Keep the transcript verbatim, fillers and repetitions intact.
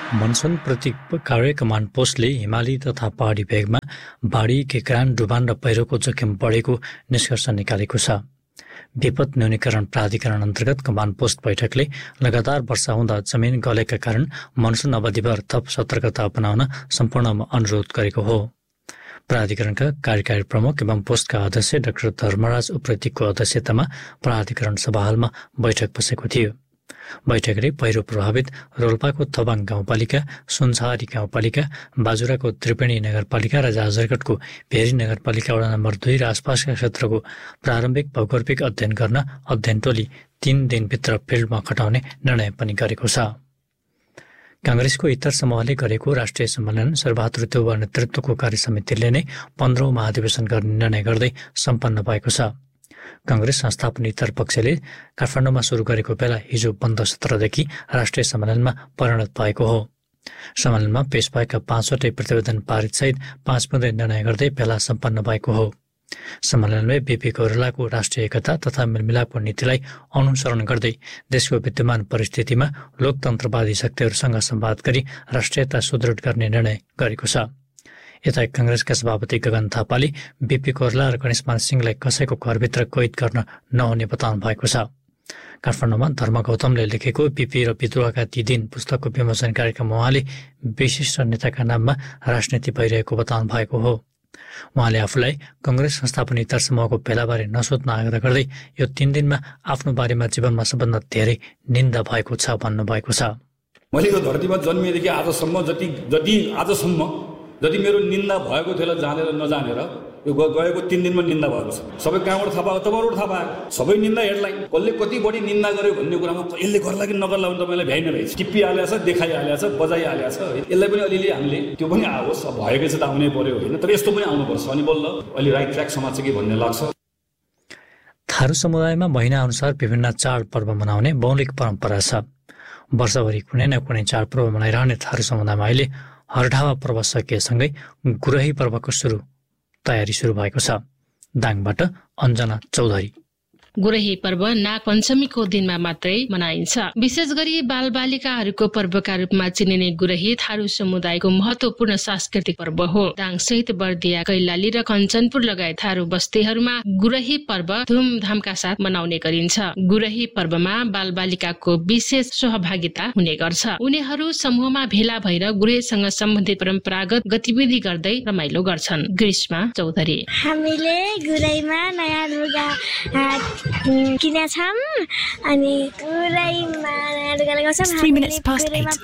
Monsoon प्रतिकार्य command पोस्टले हिमाली तथा पहाडी भेगमा बाढी, केक्रान, डुबान र पहिरोको जोखिम बढेको निष्कर्ष निकालेको छ। विपद न्यूनीकरण प्राधिकरण अन्तर्गत कमान्ड पोस्ट बैठकले लगातार वर्षा हुँदा जमिन गलेका कारण मनसुन अवधिभर थप सतर्कता अपनाउन सम्पूर्णमा अनुरोध गरेको हो। प्राधिकरणका कार्यकारी प्रमुख एवं पोस्टका अध्यक्ष डाक्टर धर्मराज उप्रेतीको अध्यक्षतामा प्राधिकरण सभा हलमा बैठक बसेको थियो। बैठकले पहिरो प्रभावित रोल्पाको थबाङ गाउँपालिका, सुनसहारी गाउँपालिका, बाजुराको त्रिवेणी नगरपालिका र जाजरकोटको भेरी नगरपालिका वडा नम्बर दुई र आसपासका क्षेत्रको प्रारम्भिक भौगोलिक अध्ययन गर्न अध्ययन टोली तीन दिनभित्र फिल्डमा खटाउने निर्णय पनि गरेको छ। कांग्रेसको इतर समूहले गरेको राष्ट्रिय सम्मेलन सर्वबहादुर देउवा नेतृत्वको कार्यसमितिले नै पन्ध्रौं महाधिवेशन गर्ने निर्णय गर्दै सम्पन्न भएको छ। कांग्रेस संस्थापन इतर पक्षले काठमाडौँमा सुरु गरेको बेला हिजो बन्द सत्रदेखि राष्ट्रिय सम्मेलनमा परिणत भएको हो। सम्मेलनमा पेश भएका पाँचवटै प्रतिवेदन पारित सहित पाँच बुँदे निर्णय गर्दै बेला सम्पन्न भएको हो। सम्मेलनले बीपी कोइरालाको राष्ट्रिय एकता तथा मेलमिलापको नीतिलाई अनुसरण गर्दै देशको विद्यमान परिस्थितिमा लोकतन्त्रवादी शक्तिहरूसँग संवाद गरी राष्ट्रियता सुदृढ गर्ने निर्णय गरेको छ। यता कांग्रेसका सभापति गगन थापाले बीपी कोइराला र गणेशमान सिंहलाई कसैको घरभित्र कैद गर्न नहुने बताउनु भएको छ। काठमाडौँमा धर्म गौतमले लेखेको बीपी र विद्रोहका ती दिन पुस्तकको विमोचन कार्यक्रम उहाँले विशिष्ट नेताका नाममा राजनीति भइरहेको बताउनु भएको हो। उहाँले आफूलाई कांग्रेस संस्थापन इतर समूहको भेलाबारे नसोध्न आग्रह गर्दै यो तीन दिनमा आफ्नो बारेमा जीवनमा सबभन्दा धेरै निन्दा भएको छ भन्नुभएको छ। मैले यो धरतीमा जन्मिएदेखि आजसम्म जति जति आजसम्म जति मेरो निन्दा भएको थियो जानेर नजानेर यो गएको तीन दिनमा निन्दा भएको छ। सबै कहाँबाट थाहा पाएको, तपाईँबाट थाहा पाएको, सबै निन्दा हेडलाइन कसले कति बढी निन्दा गर्यो भन्ने कुरामा यसले गर्ला कि नगर्ला भने तपाईँलाई भ्याइ नभ्याइ टिप्पिहालेको छ, देखाइहालेको छ, बजाइहालेको छ। यसलाई पनि अलिअलि हामीले त्यो पनि आओस्, भएकै छ त आउनै पर्यो होइन, तर यस्तो पनि आउनुपर्छ अनि बल्ल अलि राइट ट्र्याक समाज कि भन्ने लाग्छ। थारू समुदायमा महिना अनुसार विभिन्न चाड पर्व मनाउने मौलिक परम्परा छ। वर्षभरि कुनै न कुनै चाडपर्व मनाइरहने थारू समुदायमा अहिले हरढावा पर्व सकिएसँगै गुरही पर्वको सुरु तयारी सुरु भएको छ। दाङबाट अञ्जना चौधरी। गुरही पर्व नाग पञ्चमीको दिनमा मात्रै मनाइन्छ। विशेष गरी बालबालिकाहरूको पर्वका रूपमा चिनिने गुरही थारू समुदायको महत्वपूर्ण सांस्कृतिक पर्व हो। दाङ सहित बर्दिया, कैलाली र कञ्चनपुर लगायत थारू बस्तीहरूमा गुरही पर्व धुमधामका साथ मनाउने गरिन्छ। गुरही पर्वमा बालबालिकाको विशेष सहभागिता हुने गर्छ। उनीहरू समूहमा भेला भएर गुरहीसँग सम्बन्धित परम्परागत गतिविधि गर्दै रमाइलो गर्छन्। ग्रीष्मा चौधरी। हामीले गुरहीमा नयाँ लुगा किनेछौँ अनि गुरहीमा नयाँ लुगा लगाउँछौँ।